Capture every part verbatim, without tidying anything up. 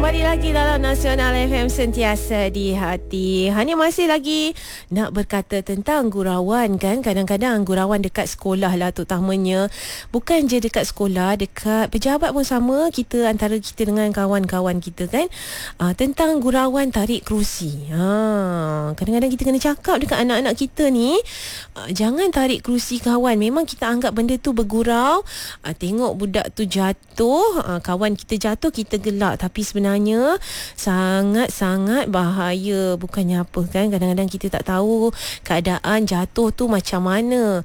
Kembali lagi dalam Nasional F M, sentiasa di hati. Hanya masih lagi nak berkata tentang gurauan kan. Kadang-kadang gurauan dekat sekolah lah terutamanya. Bukan je dekat sekolah, dekat pejabat pun sama. Kita antara kita dengan kawan-kawan kita kan. Uh, tentang gurauan tarik kerusi. Ha, kadang-kadang kita kena cakap dekat anak-anak kita ni. Uh, jangan tarik kerusi kawan. Memang kita anggap benda tu bergurau. Uh, tengok budak tu jatuh. Uh, kawan kita jatuh, kita gelak. Tapi sebenarnya sangat-sangat bahaya. Bukannya apa kan, kadang-kadang kita tak tahu keadaan jatuh tu macam mana.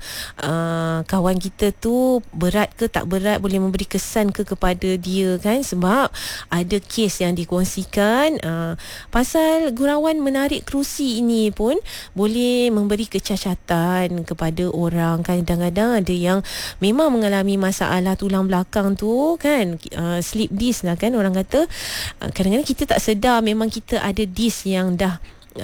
uh, Kawan kita tu berat ke tak berat, boleh memberi kesan ke kepada dia kan. Sebab ada kes yang dikongsikan uh, pasal gurauan menarik kerusi ini pun boleh memberi kecacatan kepada orang kan. Kadang-kadang ada yang memang mengalami masalah tulang belakang tu kan, uh, slip disc lah kan orang kata. Kadang-kadang kita tak sedar memang kita ada disk yang dah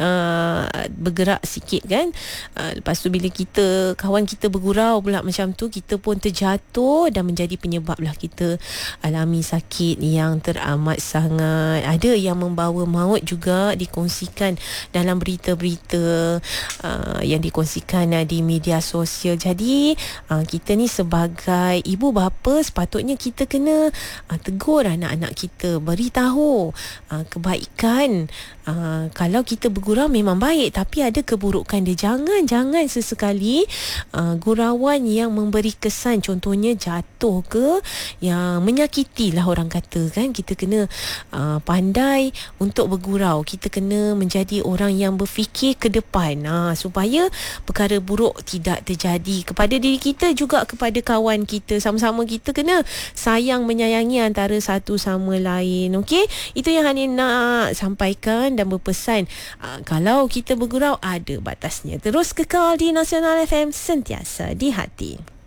Uh, bergerak sikit kan. uh, Lepas tu bila kita, kawan kita bergurau pula macam tu, kita pun terjatuh dan menjadi penyebab lah kita alami sakit yang teramat sangat. Ada yang membawa maut juga dikongsikan dalam berita-berita uh, yang dikongsikan uh, di media sosial. Jadi uh, kita ni sebagai ibu bapa sepatutnya kita kena uh, tegur anak-anak kita, beritahu uh, kebaikan. uh, Kalau kita bergurau memang baik, tapi ada keburukan dia. Jangan-jangan sesekali uh, gurauan yang memberi kesan, contohnya jatuh ke, yang menyakiti lah orang kata kan. Kita kena uh, pandai untuk bergurau. Kita kena menjadi orang yang berfikir ke depan, uh, supaya perkara buruk tidak terjadi kepada diri kita, juga kepada kawan kita. Sama-sama kita kena sayang menyayangi antara satu sama lain. Okey, itu yang Hani nak sampaikan dan berpesan. Uh, kalau kita bergurau ada batasnya. Terus kekal di Nasional F M, sentiasa di hati.